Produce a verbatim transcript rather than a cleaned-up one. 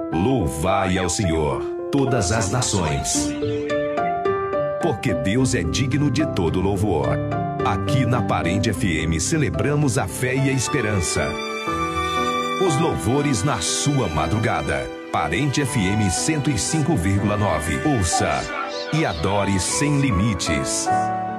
Louvai ao Senhor, todas as nações, porque Deus é digno de todo louvor. Aqui na Parente F M celebramos a fé e a esperança. Os louvores na sua madrugada. Parente F M cento e cinco vírgula nove. Ouça e adore sem limites.